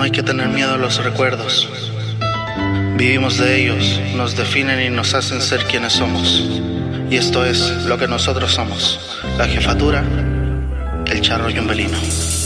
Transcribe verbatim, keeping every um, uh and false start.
No hay que tener miedo a los recuerdos. Vivimos de ellos, nos definen y nos hacen ser quienes somos. Y esto es lo que nosotros somos: la jefatura, el charro y un velino.